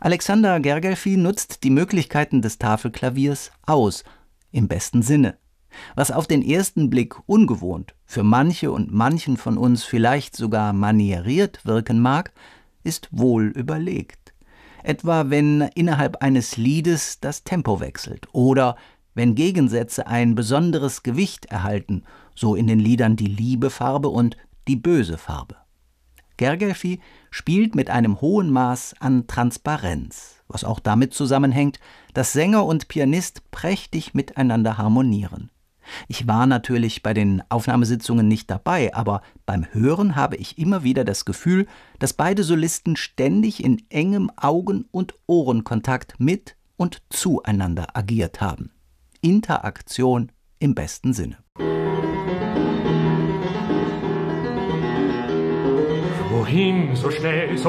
Alexander Gergelfi nutzt die Möglichkeiten des Tafelklaviers aus, im besten Sinne. Was auf den ersten Blick ungewohnt, für manche und manchen von uns vielleicht sogar manieriert wirken mag, ist wohl überlegt. Etwa wenn innerhalb eines Liedes das Tempo wechselt oder wenn Gegensätze ein besonderes Gewicht erhalten, so in den Liedern die liebe Farbe und die böse Farbe. Gergelfi spielt mit einem hohen Maß an Transparenz, was auch damit zusammenhängt, dass Sänger und Pianist prächtig miteinander harmonieren. Ich war natürlich bei den Aufnahmesitzungen nicht dabei, aber beim Hören habe ich immer wieder das Gefühl, dass beide Solisten ständig in engem Augen- und Ohrenkontakt mit und zueinander agiert haben. Interaktion im besten Sinne. Wohin so schnell,